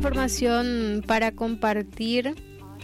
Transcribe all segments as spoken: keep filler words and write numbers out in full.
información para compartir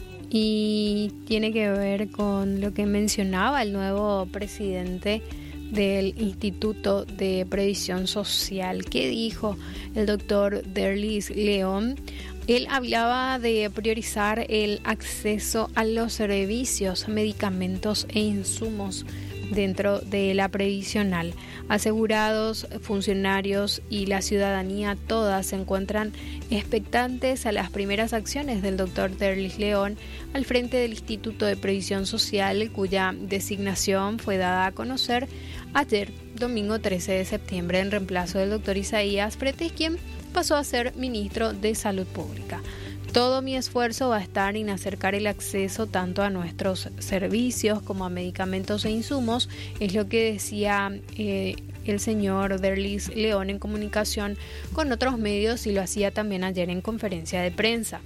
y tiene que ver con lo que mencionaba el nuevo presidente del Instituto de Previsión Social. ¿Qué dijo el doctor Derlis León? Él hablaba de priorizar el acceso a los servicios, medicamentos e insumos dentro de la previsional. Asegurados, funcionarios y la ciudadanía todas se encuentran expectantes a las primeras acciones del doctor Derlis León al frente del Instituto de Previsión Social, cuya designación fue dada a conocer ayer, domingo trece de septiembre, en reemplazo del doctor Isaías Fretes, quien pasó a ser ministro de Salud Pública. Todo mi esfuerzo va a estar en acercar el acceso tanto a nuestros servicios como a medicamentos e insumos, es lo que decía eh, el señor Derlis León en comunicación con otros medios y lo hacía también ayer en conferencia de prensa.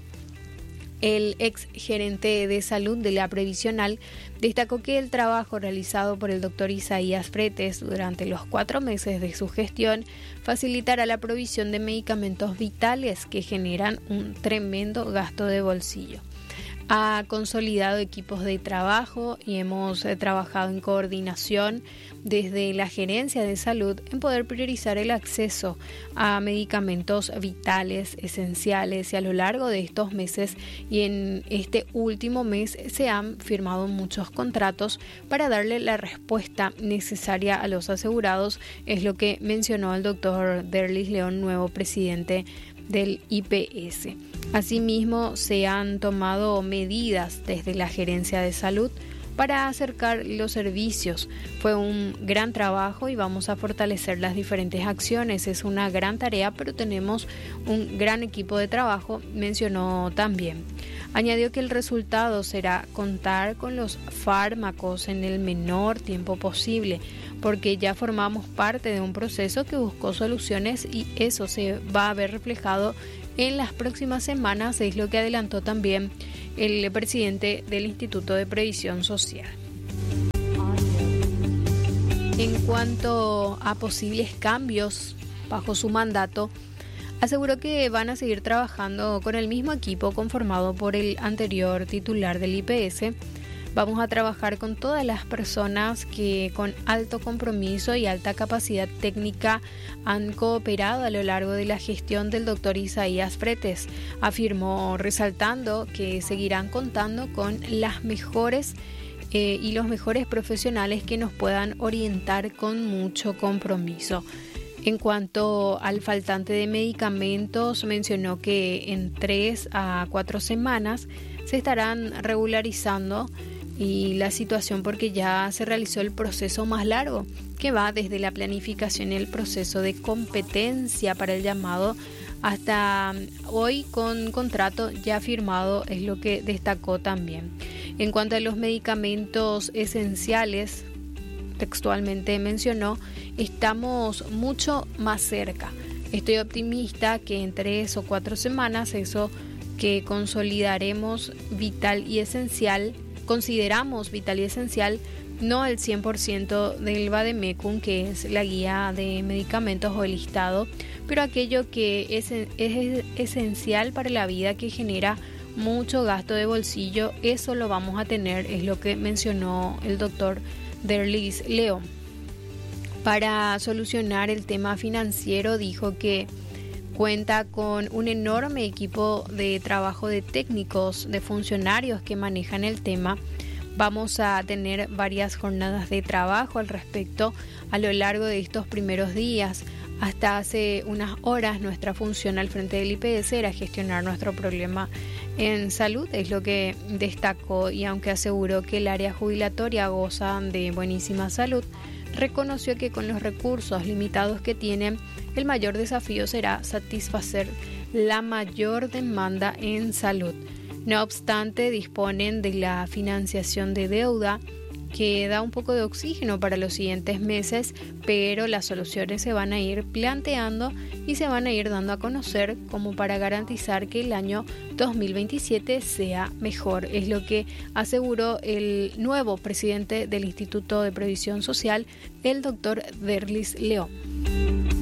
El ex gerente de salud de la previsional destacó que el trabajo realizado por el doctor Isaías Fretes durante los cuatro meses de su gestión facilitará la provisión de medicamentos vitales que generan un tremendo gasto de bolsillo. Ha consolidado equipos de trabajo y hemos eh, trabajado en coordinación desde la gerencia de salud en poder priorizar el acceso a medicamentos vitales, esenciales, y a lo largo de estos meses y en este último mes se han firmado muchos contratos para darle la respuesta necesaria a los asegurados, es lo que mencionó el doctor Derlis León, nuevo presidente del I P S. Asimismo, se han tomado medidas desde la gerencia de salud para acercar los servicios. Fue un gran trabajo y vamos a fortalecer las diferentes acciones. Es una gran tarea, pero tenemos un gran equipo de trabajo, mencionó también. Añadió que el resultado será contar con los fármacos en el menor tiempo posible, porque ya formamos parte de un proceso que buscó soluciones y eso se va a ver reflejado en las próximas semanas, es lo que adelantó también el presidente del Instituto de Previsión Social. En cuanto a posibles cambios bajo su mandato, aseguró que van a seguir trabajando con el mismo equipo conformado por el anterior titular del I P S. Vamos a trabajar con todas las personas que con alto compromiso y alta capacidad técnica han cooperado a lo largo de la gestión del doctor Isaías Fretes, afirmó, resaltando que seguirán contando con las mejores eh, y los mejores profesionales que nos puedan orientar con mucho compromiso. En cuanto al faltante de medicamentos, mencionó que en tres a cuatro semanas se estarán regularizando y la situación porque ya se realizó el proceso más largo, que va desde la planificación y el proceso de competencia para el llamado hasta hoy con contrato ya firmado, es lo que destacó también. En cuanto a los medicamentos esenciales, textualmente mencionó, estamos mucho más cerca. Estoy optimista que en tres o cuatro semanas eso que consolidaremos vital y esencial, consideramos vital y esencial, no el cien por ciento del Vademecum, que es la guía de medicamentos o el listado, pero aquello que es, es esencial para la vida, que genera mucho gasto de bolsillo, eso lo vamos a tener, es lo que mencionó el doctor Derlis León. Para solucionar el tema financiero, dijo que cuenta con un enorme equipo de trabajo de técnicos, de funcionarios que manejan el tema. Vamos a tener varias jornadas de trabajo al respecto a lo largo de estos primeros días. Hasta hace unas horas nuestra función al frente del I P S era gestionar nuestro problema en salud, es lo que destacó, y aunque aseguró que el área jubilatoria goza de buenísima salud, reconoció que con los recursos limitados que tienen, el mayor desafío será satisfacer la mayor demanda en salud. No obstante, disponen de la financiación de deuda que da un poco de oxígeno para los siguientes meses, pero las soluciones se van a ir planteando y se van a ir dando a conocer como para garantizar que el año dos mil veintisiete sea mejor. Es lo que aseguró el nuevo presidente del Instituto de Previsión Social, el doctor Derlis León.